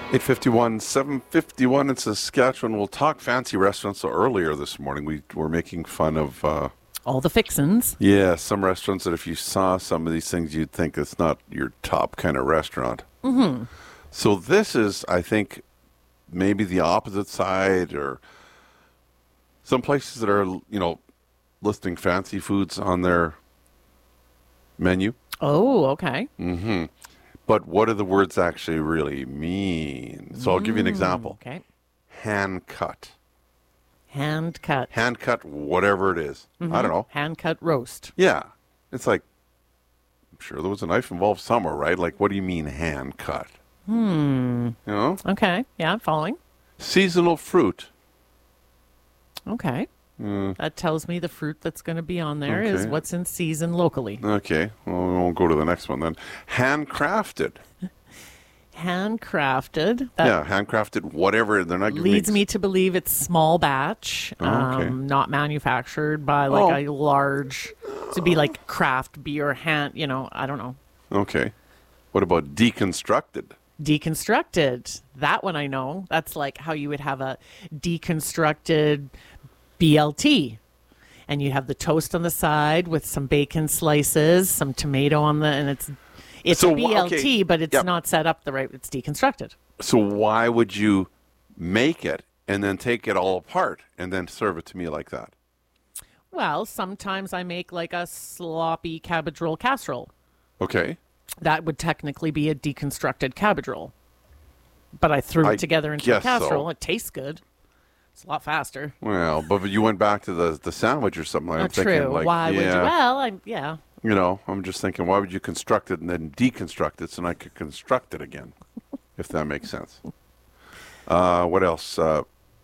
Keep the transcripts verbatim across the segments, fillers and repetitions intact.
eight fifty-one, seven fifty-one in Saskatchewan. We'll talk fancy restaurants. So earlier this morning, we were making fun of... Uh, all the fixins. Yeah, some restaurants that if you saw some of these things, you'd think it's not your top kind of restaurant. Mm-hmm. So this is, I think, maybe the opposite side, or some places that are, you know, listing fancy foods on their menu. Oh, okay. Mm-hmm. But what do the words actually really mean? So I'll give you an example. Okay. Hand cut. Hand cut. Hand cut, whatever it is. Mm-hmm. I don't know. Hand cut roast. Yeah. It's like, I'm sure there was a knife involved somewhere, right? Like, what do you mean hand cut? Hmm. You know? Okay. Yeah, I'm following. Seasonal fruit. Okay. Mm. That tells me the fruit that's going to be on there is Okay. what's in season locally. Okay. Well, we won't go to the next one then. Handcrafted. Handcrafted. That Yeah, handcrafted, whatever. They're not giving leads me to believe it's small batch, Oh, okay. um, not manufactured by like Oh. a large, to be like craft beer hand, you know, I don't know. Okay. What about deconstructed? Deconstructed. That one I know. That's like how you would have a deconstructed B L T. And you have the toast on the side with some bacon slices, some tomato on the, and it's it's So, a B L T, okay. but it's Yep. not set up the right. It's deconstructed. So why would you make it and then take it all apart and then serve it to me like that? Well, sometimes I make like a sloppy cabbage roll casserole. Okay. That would technically be a deconstructed cabbage roll. But I threw I it together into a guess so. casserole. It tastes good. It's a lot faster. Well, but you went back to the the sandwich or something. I'm Not thinking, true. like, Why would you? yeah, Well, I'm yeah. you know, I'm just thinking, why would you construct it and then deconstruct it so I could construct it again, if that makes sense. Uh, what else? Uh,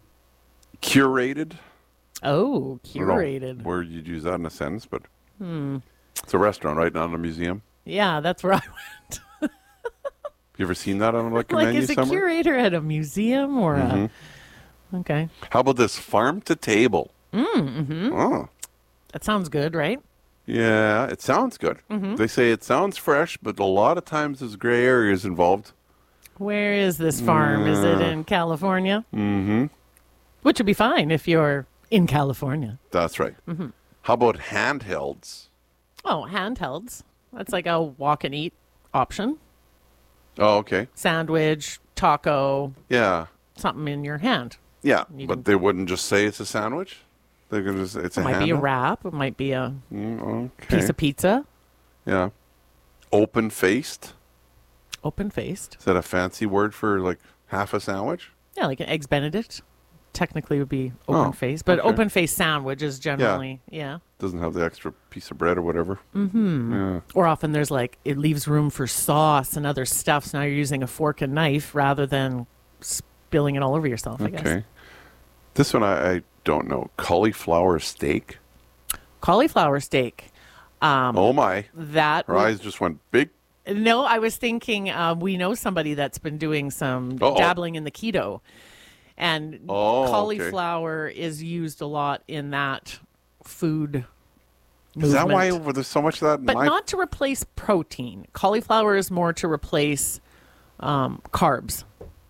curated. Oh, I don't know curated. where you'd use that in a sentence, but Hmm. it's a restaurant, right? Not a museum. Yeah, that's where I went. You ever seen that on like a Like, menu is a somewhere? curator at a museum or Mhm. a? Okay. How about this farm to table? Mm-hmm. Oh, That sounds good, right? yeah, it sounds good. Mhm. They say it sounds fresh, but a lot of times there's gray areas involved. Where is this farm? Is it Yeah. in California? Mm-hmm. Which would be fine if you're in California. That's right. Mm-hmm. How about handhelds? Oh, handhelds. That's like a walk and eat option. Oh, okay. Sandwich, taco, Yeah. something in your hand. Yeah, You but can- they wouldn't just say it's a sandwich. They're gonna say it's It a might be a handheld? wrap. It might be a Mm, okay. piece of pizza. Yeah. Open faced. Open faced. Is that a fancy word for like half a sandwich? Yeah, like an eggs Benedict. Technically would be open Oh, faced, but okay. open faced sandwich is generally yeah. Doesn't have the extra piece of bread or whatever. Mm-hmm. Yeah. Or often there's like it leaves room for sauce and other stuff. So now you're using a fork and knife rather than spilling it all over yourself. I guess. Okay. This one I, I don't know. Cauliflower steak. Cauliflower steak. Um, Oh my! That Her would- eyes just went big. No, I was thinking uh, we know somebody that's been doing some Uh-oh. dabbling in the keto, and Oh, okay. cauliflower is used a lot in that food. Is that why movement. there's so much of that in But my... not to replace protein. Cauliflower is more to replace um, carbs.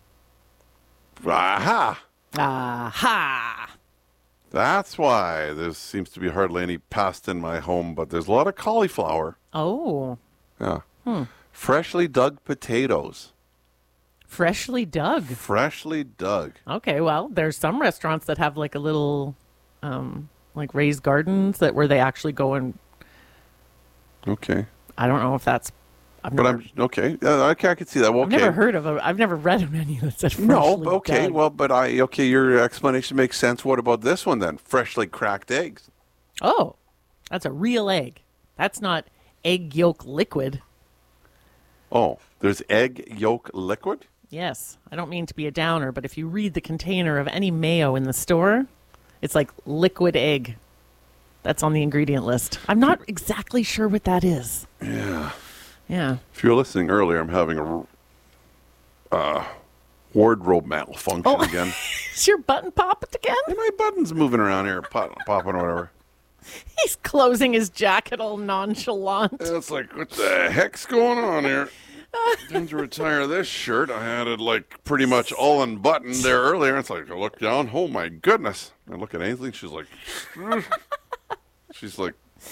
Aha! Aha! That's why there seems to be hardly any pasta in my home, but there's a lot of cauliflower. Oh, Yeah. Hmm. Freshly dug potatoes. freshly dug. Freshly dug. Okay, well, there's some restaurants that have like a little, um, like raised gardens that where they actually go and Okay. I don't know if that's. I've But never, I'm okay. Uh, okay, I can see that. Well, I've okay. never heard of a. I've never read a menu that said freshly No, but okay. dug. Well, but I okay. Your explanation makes sense. What about this one then? Freshly cracked eggs. Oh, that's a real egg. That's not egg yolk liquid. Oh, there's egg yolk liquid. Yes, I don't mean to be a downer, but if you read the container of any mayo in the store, it's like liquid egg. That's on the ingredient list. I'm not exactly sure what that is. Yeah. Yeah. If you were listening earlier, I'm having a uh, wardrobe malfunction Oh. again. Is your button popping again? And my button's moving around here, pop, popping or whatever. He's closing his jacket all nonchalant. It's like, what the heck's going on here? time to retire this shirt. I had it like pretty much all unbuttoned there earlier. It's like I look down. Oh my goodness! I look at Ainsley. She's like, she's like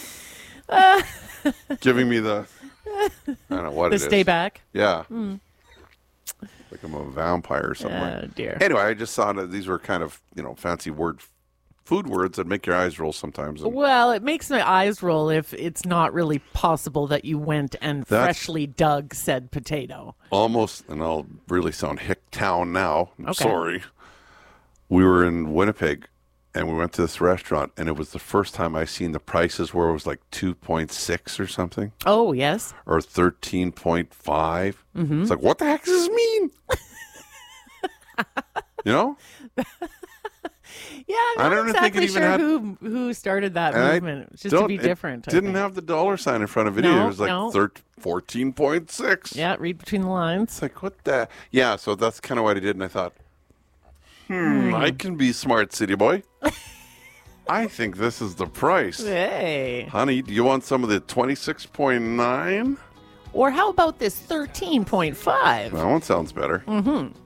giving me the I don't know what The it stay is. back. Yeah. Like I'm a vampire or something. Oh, dear. Anyway, I just thought that these were kind of, you know, fancy word food words that make your eyes roll sometimes. And Well, it makes my eyes roll if it's not really possible that you went and That's- freshly dug said potato. almost, and I'll really sound hick town now. I'm Okay. sorry. We were in Winnipeg and we went to this restaurant and it was the first time I seen the prices where it was like two point six or something Oh, yes. or thirteen point five. Mm-hmm. It's like, what the heck does this mean? You know? Yeah, I'm I not don't even think it exactly even sure had- who who started that And I movement. It's just to don't- be it different. I didn't think. have the dollar sign in front of it No, either. It was like no. thir- fourteen point six. Yeah, read between the lines. It's like, what the? Yeah, so that's kind of what I did. And I thought, hmm, I can be smart, city boy. I think this is the price. Hey. Honey, do you want some of the twenty-six point nine? Or how about this thirteen point five? That one sounds better. Mm-hmm.